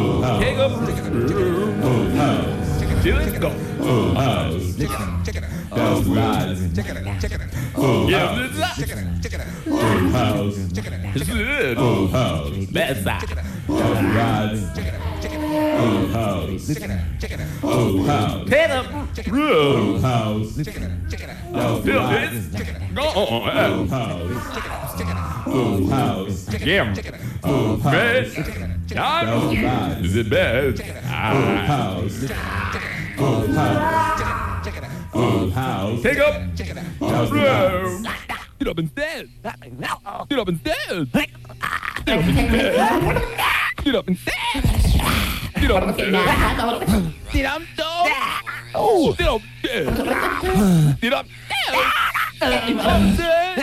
Take up. Till it's gone. That's right. Yeah, this is it's good. Bad side. That's right. Head up. Feel this. Go on. Yeah. Bad. Is it bad? Take up. Get up and dance. Get up and dance. Get up and dance. Get up and dance. Get up and dance. Get up, dog. Oh, get up, dance. Get up, dance. Get up, dance.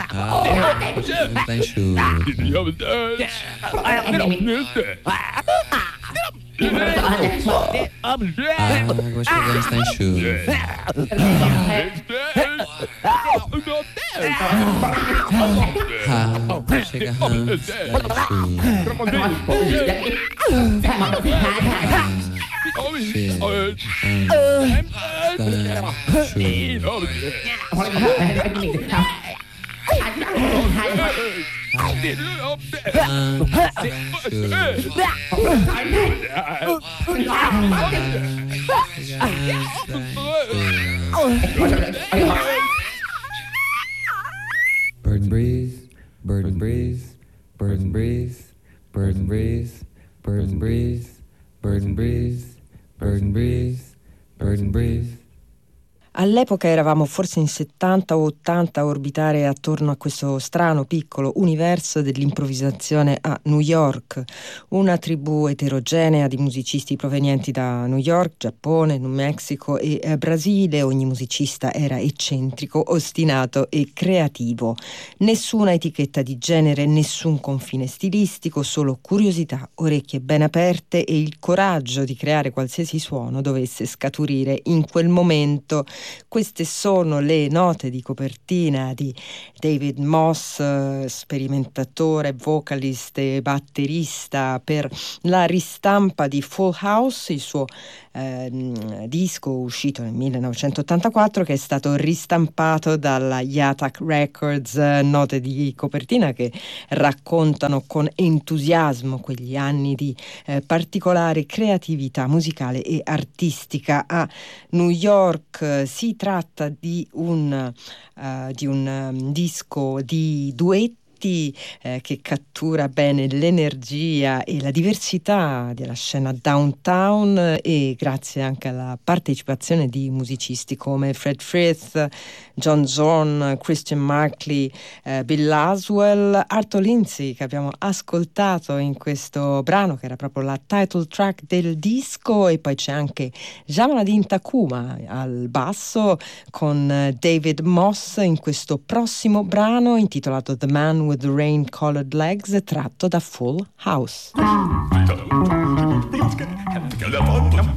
Thank you. Get up and dance. Get up and dance. Gostei bastante. Chega Bird and breeze, bird and breeze, bird and breeze, bird and breeze, bird and breeze, bird and breeze, bird and breeze, bird and breeze. All'epoca eravamo forse in 70 o 80 a orbitare attorno a questo strano piccolo universo dell'improvvisazione a New York, una tribù eterogenea di musicisti provenienti da New York, Giappone, New Mexico e Brasile. Ogni musicista era eccentrico, ostinato e creativo. Nessuna etichetta di genere, nessun confine stilistico, solo curiosità, orecchie ben aperte e il coraggio di creare qualsiasi suono dovesse scaturire in quel momento. Queste sono le note di copertina di David Moss, sperimentatore, vocalist e batterista per la ristampa di Full House, il suo disco uscito nel 1984 che è stato ristampato dalla Yatak Records. Note di copertina che raccontano con entusiasmo quegli anni di particolare creatività musicale e artistica a New York. Si tratta di un disco di duetti che cattura bene l'energia e la diversità della scena downtown, e grazie anche alla partecipazione di musicisti come Fred Frith, John Zorn, Christian Markley, Bill Laswell, Arthur Lindsay, che abbiamo ascoltato in questo brano che era proprio la title track del disco, e poi c'è anche Jamaluddin Takuma al basso con David Moss in questo prossimo brano intitolato The Man with the Rain-Colored Legs, tratto da Full House.